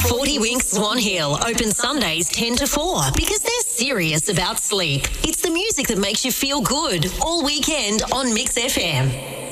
40 Winks Swan Hill open Sundays 10 to 4 because they're serious about sleep. It's the music that makes you feel good all weekend on Mix FM.